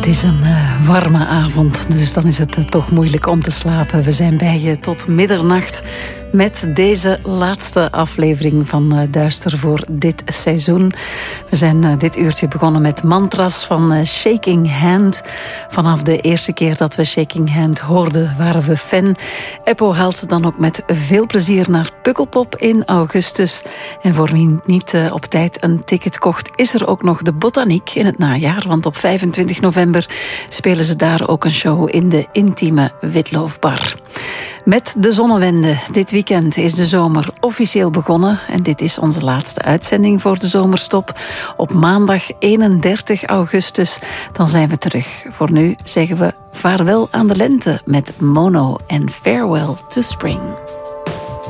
Het is een warme avond, dus dan is het toch moeilijk om te slapen. We zijn bij je tot middernacht met deze laatste aflevering van Duister voor dit seizoen. We zijn dit uurtje begonnen met mantra's van Shaking Hand. Vanaf de eerste keer dat we Shaking Hand hoorden, waren we fan. Eppo haalt ze dan ook met veel plezier naar Pukkelpop in augustus. En voor wie niet op tijd een ticket kocht, is er ook nog de Botaniek in het najaar. Want op 25 november spelen ze daar ook een show in de intieme Witloofbar. Met de zonnewende. Dit weekend is de zomer officieel begonnen. En dit is onze laatste uitzending voor de zomerstop. Op maandag 31 augustus. Dan zijn we terug. Voor nu zeggen we vaarwel aan de lente met Mono en Farewell to Spring.